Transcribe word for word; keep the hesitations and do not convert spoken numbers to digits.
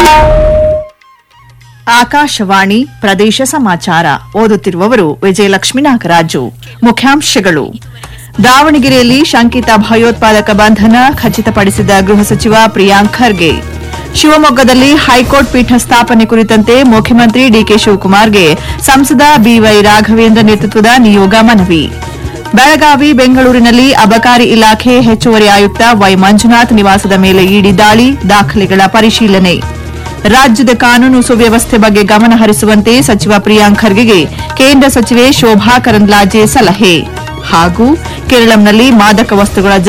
ಆಕಾಶವಾಣಿ ಪ್ರದೇಶ ಸಮಾಚಾರ ಓದುತ್ತಿರುವವರು ವಿಜಯಲಕ್ಷ್ಮೀ ನಾಗರಾಜು. ಮುಖ್ಯಾಂಶಗಳು: ದಾವಣಗೆರೆಯಲ್ಲಿ ಶಂಕಿತ ಭಯೋತ್ಪಾದಕ ಬಂಧನ ಖಚಿತಪಡಿಸಿದ ಗೃಹ ಸಚಿವ ಪ್ರಿಯಾಂಕ್ ಖರ್ಗೆ. ಶಿವಮೊಗ್ಗದಲ್ಲಿ ಹೈಕೋರ್ಟ್ ಪೀಠ ಸ್ಥಾಪನೆ ಕುರಿತಂತೆ ಮುಖ್ಯಮಂತ್ರಿ ಡಿಕೆ ಶಿವಕುಮಾರ್ಗೆ ಸಂಸದ ಬಿವೈ ರಾಘವೇಂದ್ರ ನೇತೃತ್ವದ ನಿಯೋಗ ಮನವಿ. ಬೆಳಗಾವಿ, ಬೆಂಗಳೂರಿನಲ್ಲಿ ಅಬಕಾರಿ ಇಲಾಖೆ ಹೆಚ್ಚುವರಿ ಆಯುಕ್ತ ವೈ ಮಂಜುನಾಥ್ ನಿವಾಸದ ಮೇಲೆ ಇಡಿ ದಾಳಿ, ದಾಖಲೆಗಳ ಪರಿಶೀಲನೆ. ರಾಜ್ಯದ ಕಾನೂನು ಸುವ್ಯವಸ್ಥೆ ಬಗ್ಗೆ ಗಮನ ಹರಿಸುವಂತೆ ಸಚಿವ ಪ್ರಿಯಾಂಕ್ ಖರ್ಗೆಗೆ ಕೇಂದ್ರ ಸಚಿವೆ ಶೋಭಾ ಕರಂದ್ಲಾಜೆ ಸಲಹೆ. ಹಾಗೂ ಕೇರಳಂನಲ್ಲಿ ಮಾದಕ ವಸ್ತುಗಳ